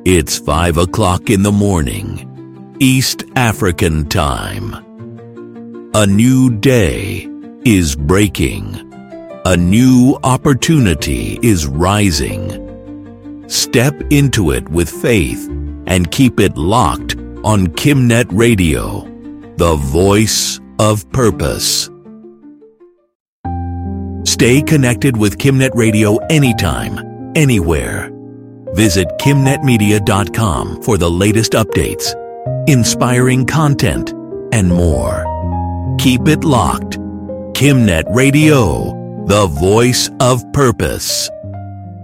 It's 5 o'clock in the morning, East African time. A new day is breaking. A new opportunity is rising. Step into it with faith and keep it locked on Kimnet Radio, the voice of purpose. Stay connected with Kimnet Radio anytime, anywhere. Visit KimNetMedia.com for the latest updates, inspiring content, and more. Keep it locked. Kimnet Radio, the voice of purpose.